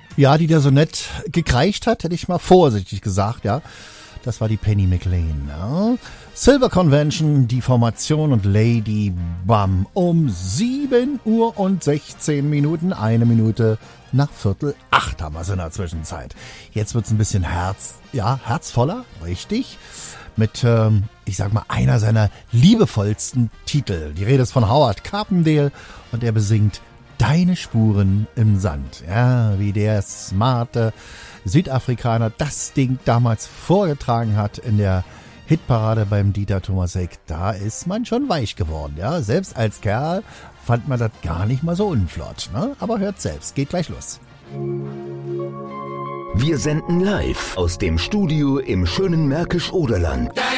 Ja, die der so nett gekreicht hat, hätte ich mal vorsichtig gesagt, ja. Das war die Penny McLean. Ja. Silver Convention, die Formation und Lady Bam um 7 Uhr und 16 Minuten, 1 Minute nach 7:45 haben wir es in der Zwischenzeit. Jetzt wird's ein bisschen herzvoller, richtig, mit, ich sag mal, einer seiner liebevollsten Titel. Die Rede ist von Howard Carpendale und er besingt Deine Spuren im Sand. Ja, wie der smarte Südafrikaner das Ding damals vorgetragen hat in der Hitparade beim Dieter Thomas-Heck. Da ist man schon weich geworden, ja. Selbst als Kerl fand man das gar nicht mal so unflott, ne? Aber hört selbst, geht gleich los. Wir senden live aus dem Studio im schönen Märkisch-Oderland.